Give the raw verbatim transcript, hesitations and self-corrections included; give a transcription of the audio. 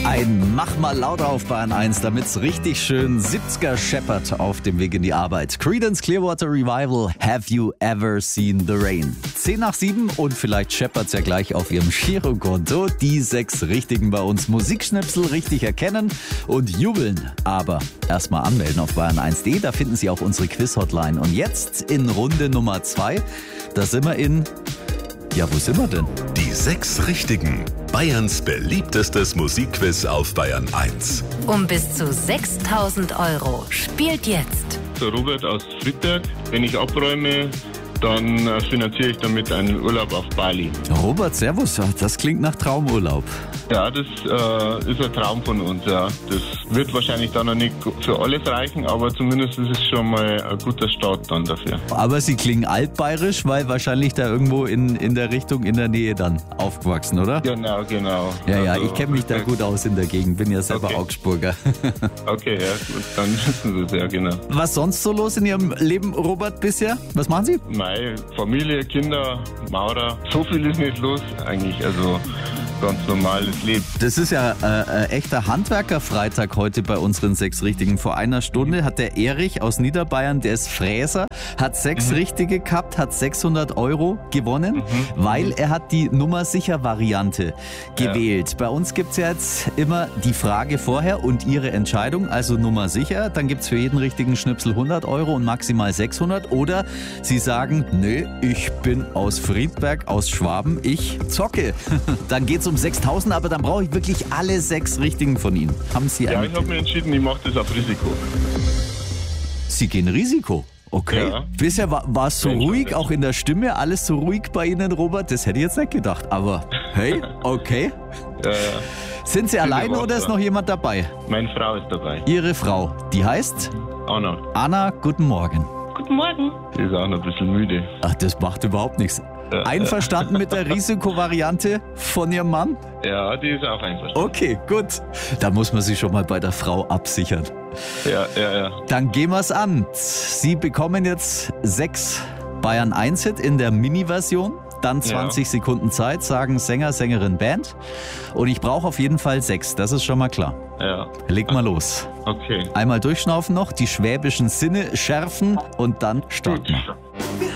Ein Mach mal laut auf Bayern eins, damit's richtig schön siebziger scheppert auf dem Weg in die Arbeit. Creedence Clearwater Revival, Have You Ever Seen the Rain? zehn nach sieben und vielleicht scheppert's ja gleich auf Ihrem Girokonto. Die sechs Richtigen bei uns. Musikschnipsel richtig erkennen und jubeln. Aber erstmal anmelden auf bayern eins punkt de, da finden Sie auch unsere Quiz-Hotline. Und jetzt in Runde Nummer zwei, da sind wir in... Ja, wo sind wir denn? Die sechs Richtigen. Bayerns beliebtestes Musikquiz auf Bayern eins. Um bis zu sechstausend Euro. Spielt jetzt. Der Robert aus Friedberg. Wenn ich abräume, dann äh, finanziere ich damit einen Urlaub auf Bali. Robert, servus. Das klingt nach Traumurlaub. Ja, das äh, ist ein Traum von uns, ja. Das wird wahrscheinlich dann noch nicht für alles reichen, aber zumindest ist es schon mal ein guter Start dann dafür. Aber Sie klingen altbayerisch, weil wahrscheinlich da irgendwo in, in der Richtung, in der Nähe dann aufgewachsen, oder? Genau, genau. Ja, ja, also, ich kenne mich da gut aus in der Gegend, bin ja selber okay. Augsburger. Okay, ja, gut, dann wissen Sie es, ja, genau. Was sonst so los in Ihrem Leben, Robert, bisher? Was machen Sie? Meine Familie, Kinder, Maurer, so viel ist nicht los eigentlich, also ganz normales Leben. Das ist ja äh, äh, echter Handwerkerfreitag heute bei unseren sechs Richtigen. Vor einer Stunde hat der Erich aus Niederbayern, der ist Fräser, hat sechs mhm. Richtige gehabt, hat sechshundert Euro gewonnen, mhm. weil er hat die Nummer-sicher-Variante gewählt. Ja. Bei uns gibt es ja jetzt immer die Frage vorher und Ihre Entscheidung, also Nummer sicher. Dann gibt es für jeden richtigen Schnipsel hundert Euro und maximal sechshundert. Oder Sie sagen, nö, ich bin aus Friedberg, aus Schwaben, ich zocke. Dann geht's um sechstausend, aber dann brauche ich wirklich alle sechs Richtigen von Ihnen. Haben Sie Ja, ich habe mir entschieden, ich mache das auf Risiko. Sie gehen Risiko? Okay. Ja. Bisher war es so ruhig, auch in der Stimme, alles so ruhig bei Ihnen, Robert. Das hätte ich jetzt nicht gedacht. Aber hey, okay. Ja, ja. Sind Sie alleine oder ist noch jemand dabei? Meine Frau ist dabei. Ihre Frau, die heißt? Anna. Anna, guten Morgen. Guten Morgen. Sie ist auch noch ein bisschen müde. Ach, das macht überhaupt nichts. Einverstanden mit der Risikovariante von Ihrem Mann? Ja, die ist auch einverstanden. Okay, gut. Da muss man sich schon mal bei der Frau absichern. Ja, ja, ja. Dann gehen wir es an. Sie bekommen jetzt sechs Bayern eins Hit in der Mini-Version. Dann zwanzig ja. Sekunden Zeit, sagen Sänger, Sängerin, Band. Und ich brauche auf jeden Fall sechs, das ist schon mal klar. Ja. Leg mal los. Okay. Einmal durchschnaufen noch, die schwäbischen Sinne schärfen und dann starten wir.